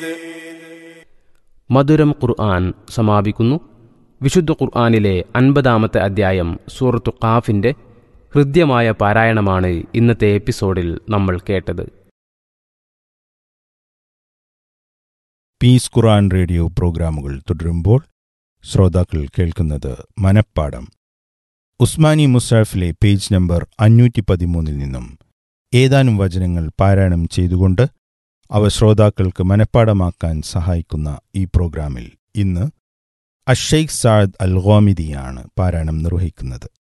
മധുരം ഖുർആൻ സമാപിക്കുന്നു. വിശുദ്ധ ഖുർആനിലെ 50-ാമത്തെ അധ്യായം സൂറത്തു ഖാഫിന്റെ ഹൃദ്യമായ പാരായണമാണ് ഇന്നത്തെ എപ്പിസോഡിൽ നമ്മൾ കേട്ടത്. പീസ് ഖുർആൻ റേഡിയോ പ്രോഗ്രാമുകൾ തുടരുമ്പോൾ ശ്രോതാക്കൾ കേൾക്കുന്നത് മനപ്പാഠം. ഉസ്മാനി മുസ്ഹഫിലെ പേജ് നമ്പർ 513 നിന്നും ഏതാനും വചനങ്ങൾ പാരായണം ചെയ്തുകൊണ്ട് അവ ശ്രോതാക്കൾക്ക് മനപ്പാഠമാക്കാൻ സഹായിക്കുന്ന ഈ പ്രോഗ്രാമിൽ ഇന്ന് അഷൈഖ് സഅദ് അൽ ഗാമിദിയാണ് പാരായണം നിർവഹിക്കുന്നത്.